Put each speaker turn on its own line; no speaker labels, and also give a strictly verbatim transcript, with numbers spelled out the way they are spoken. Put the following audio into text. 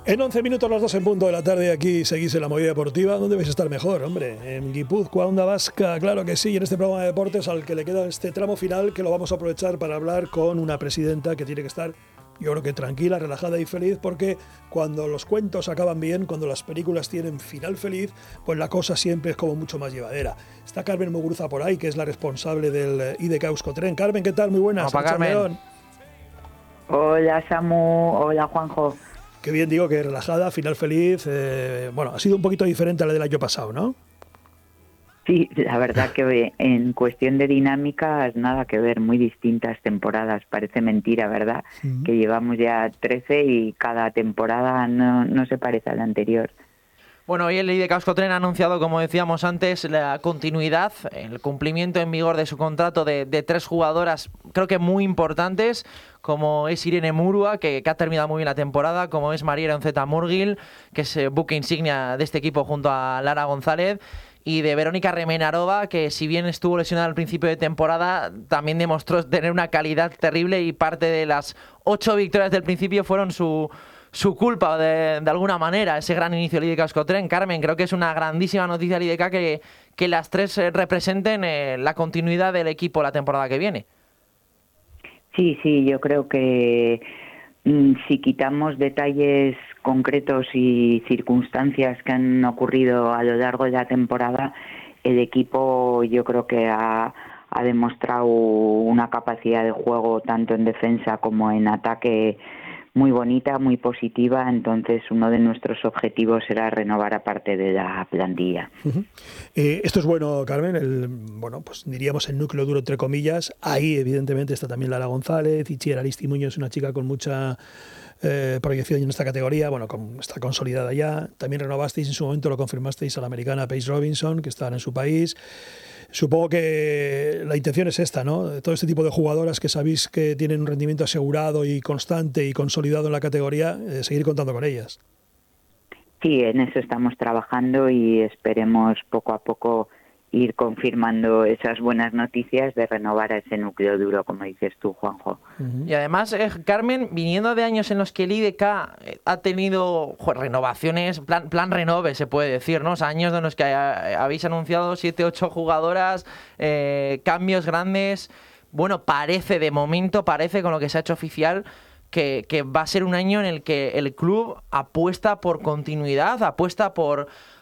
En once minutos, las dos en punto de la tarde, aquí seguís en la movida deportiva. ¿Dónde vais a estar mejor, hombre? En Guipúzcoa, Onda Vasca, claro que sí. Y en este programa de deportes al que le queda este tramo final, que lo vamos a aprovechar para hablar con una presidenta que tiene que estar, yo creo que tranquila, relajada y feliz, porque cuando los cuentos acaban bien, cuando las películas tienen final feliz, pues la cosa siempre es como mucho más llevadera. Está Carmen Muguruza por ahí, que es la responsable del I D K Euskotren. Carmen, ¿qué tal? Muy buenas.
Hola, Carmen.
Hola, Samu. Hola, Juanjo.
Qué bien, digo que relajada, final feliz. Eh, bueno, ha sido un poquito diferente a la del año pasado, ¿no?
Sí, la verdad que en cuestión de dinámicas, nada que ver, muy distintas temporadas. Parece mentira, ¿verdad? Sí. Que llevamos ya trece y cada temporada no, no se parece a la anterior.
Bueno, hoy el I D K Euskotren ha anunciado, como decíamos antes, la continuidad, el cumplimiento en vigor de su contrato de, de tres jugadoras, creo que muy importantes, como es Irene Murua, que, que ha terminado muy bien la temporada, como es María Eronzeta Murgil, que es eh, buque insignia de este equipo junto a Lara González, y de Verónica Remenarova, que si bien estuvo lesionada al principio de temporada, también demostró tener una calidad terrible y parte de las ocho victorias del principio fueron su... su culpa de, de alguna manera, ese gran inicio del I D K Euskotren. Carmen, creo que es una grandísima noticia del I D K que, que las tres eh, representen eh, la continuidad del equipo la temporada que viene.
Sí, sí, yo creo que mmm, si quitamos detalles concretos y circunstancias que han ocurrido a lo largo de la temporada, el equipo yo creo que ha, ha demostrado una capacidad de juego tanto en defensa como en ataque muy bonita, muy positiva. Entonces uno de nuestros objetivos será renovar a parte de la plantilla.
Uh-huh. Eh, esto es bueno, Carmen, el, bueno, pues diríamos el núcleo duro entre comillas. Ahí evidentemente está también Lara González, Itziar Aristimuño es una chica con mucha eh, proyección en esta categoría, bueno, con, está consolidada ya. También renovasteis en su momento, lo confirmasteis a la americana Paige Robinson, que está en su país. Supongo que la intención es esta, ¿no? Todo este tipo de jugadoras que sabéis que tienen un rendimiento asegurado y constante y consolidado en la categoría, eh, seguir contando con ellas.
Sí, en eso estamos trabajando y esperemos poco a poco ir confirmando esas buenas noticias de renovar a ese núcleo duro, como dices tú, Juanjo.
Uh-huh. Y además, eh, Carmen, viniendo de años en los que el I D K ha tenido joder, renovaciones, plan, plan renove se puede decir, ¿no? O sea, años de los que ha, habéis anunciado siete, ocho jugadoras, eh, cambios grandes. Bueno, parece de momento, parece con lo que se ha hecho oficial, que, que va a ser un año en el que el club apuesta por continuidad, apuesta por